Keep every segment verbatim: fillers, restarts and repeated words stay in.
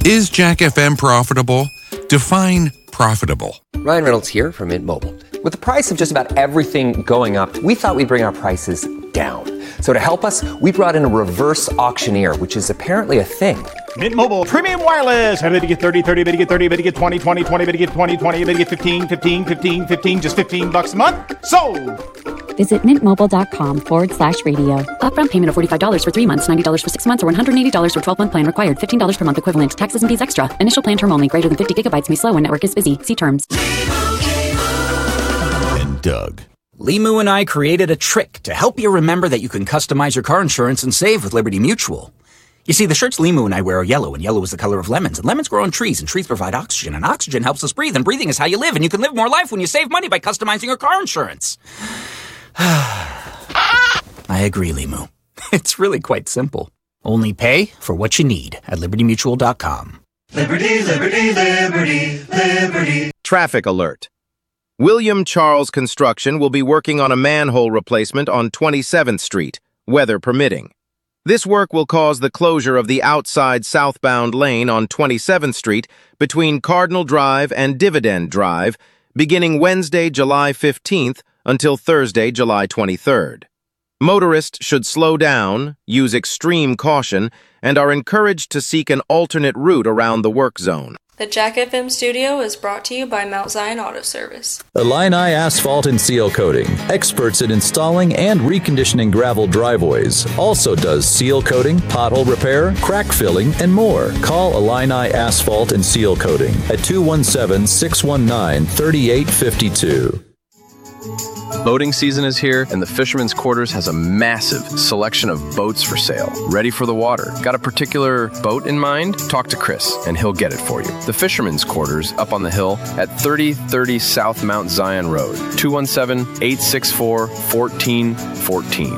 Is Jack F M profitable? Define profitable. Ryan Reynolds here from Mint Mobile. With the price of just about everything going up, we thought we'd bring our prices down. So to help us, we brought in a reverse auctioneer, which is apparently a thing. Mint Mobile Premium Wireless. How to get thirty, thirty, bit to get thirty, bit to get twenty, twenty, twenty, bit to get twenty, twenty, bit to get fifteen, fifteen, fifteen, fifteen, just fifteen bucks a month? Sold! Visit mintmobile.com forward slash radio. Upfront payment of forty-five dollars for three months, ninety dollars for six months, or one hundred eighty dollars for twelve-month plan required. fifteen dollars per month equivalent. Taxes and fees extra. Initial plan term only. Greater than fifty gigabytes may slow when network is busy. See terms. And Doug. Limu and I created a trick to help you remember that you can customize your car insurance and save with Liberty Mutual. You see, the shirts Limu and I wear are yellow, and yellow is the color of lemons, and lemons grow on trees, and trees provide oxygen, and oxygen helps us breathe, and breathing is how you live, and you can live more life when you save money by customizing your car insurance. I agree, Limu. It's really quite simple. Only pay for what you need at liberty mutual dot com. Liberty, liberty, liberty, liberty. Traffic alert. William Charles Construction will be working on a manhole replacement on twenty-seventh Street, weather permitting. This work will cause the closure of the outside southbound lane on twenty-seventh Street between Cardinal Drive and Dividend Drive, beginning Wednesday, July fifteenth until Thursday, July twenty-third. Motorists should slow down, use extreme caution, and are encouraged to seek an alternate route around the work zone. The Jack F M studio is brought to you by Mount Zion Auto Service. Illini Asphalt and Seal Coating, experts at installing and reconditioning gravel driveways. Also does seal coating, pothole repair, crack filling, and more. Call Illini Asphalt and Seal Coating at two one seven, six one nine, three eight five two. Boating season is here, and the Fisherman's Quarters has a massive selection of boats for sale, ready for the water. Got a particular boat in mind? Talk to Chris, and he'll get it for you. The Fisherman's Quarters, up on the hill at thirty thirty South Mount Zion Road, two one seven, eight six four, one four one four.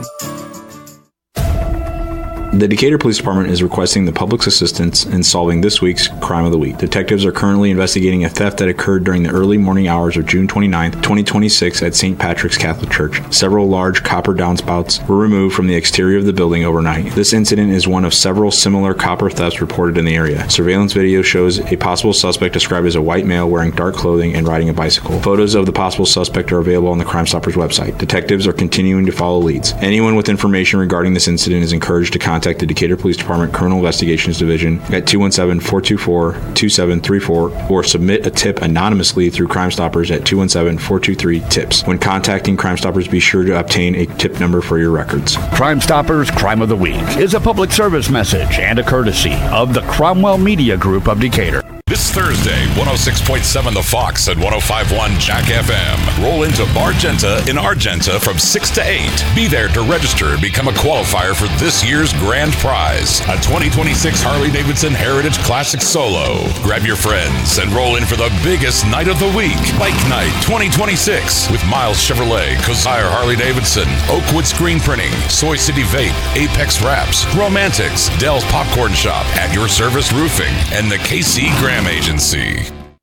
The Decatur Police Department is requesting the public's assistance in solving this week's Crime of the Week. Detectives are currently investigating a theft that occurred during the early morning hours of June twenty-ninth, twenty twenty-six at Saint Patrick's Catholic Church. Several large copper downspouts were removed from the exterior of the building overnight. This incident is one of several similar copper thefts reported in the area. Surveillance video shows a possible suspect described as a white male wearing dark clothing and riding a bicycle. Photos of the possible suspect are available on the Crime Stoppers website. Detectives are continuing to follow leads. Anyone with information regarding this incident is encouraged to contact the Decatur Police Department Criminal Investigations Division at two one seven, four two four, two seven three four or submit a tip anonymously through Crime Stoppers at two one seven, four two three, TIPS. When contacting Crime Stoppers, be sure to obtain a tip number for your records. Crime Stoppers Crime of the Week is a public service message and a courtesy of the Cromwell Media Group of Decatur. This Thursday, one oh six point seven The Fox and one oh five point one Jack F M. Roll into Bargenta in Argenta from six to eight. Be there to register and become a qualifier for this year's grand prize, a twenty twenty-six Harley-Davidson Heritage Classic Solo. Grab your friends and roll in for the biggest night of the week, Bike Night twenty twenty-six, with Miles Chevrolet, Kosire Harley-Davidson, Oakwood Screen Printing, Soy City Vape, Apex Wraps, Romantics, Dell's Popcorn Shop, At Your Service Roofing, and the K C Graham Agency.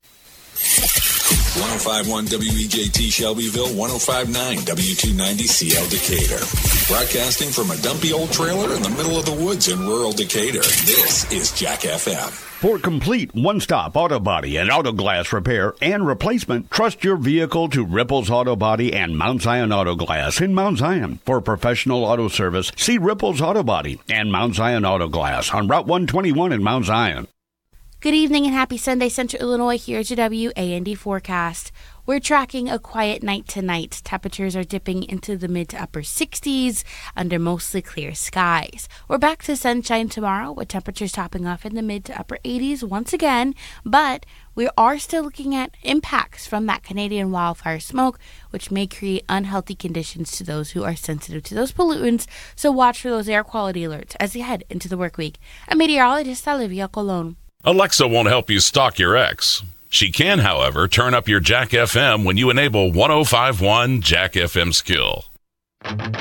one oh five point one W E J T Shelbyville, one oh five point nine W two ninety C L Decatur. Broadcasting from a dumpy old trailer in the middle of the woods in rural Decatur, this is Jack F M. For complete one-stop auto body and auto glass repair and replacement, trust your vehicle to Ripples Auto Body and Mount Zion Auto Glass in Mount Zion. For professional auto service, see Ripples Auto Body and Mount Zion Auto Glass on Route one twenty-one in Mount Zion. Good evening and happy Sunday, Central Illinois. Here's your W A N D forecast. We're tracking a quiet night tonight. Temperatures are dipping into the mid to upper sixties under mostly clear skies. We're back to sunshine tomorrow with temperatures topping off in the mid to upper eighties once again, but we are still looking at impacts from that Canadian wildfire smoke, which may create unhealthy conditions to those who are sensitive to those pollutants, so watch for those air quality alerts as you head into the work week. I'm meteorologist Olivia Colon. Alexa won't help you stalk your ex. She can, however, turn up your Jack F M when you enable one oh five point one Jack F M skill.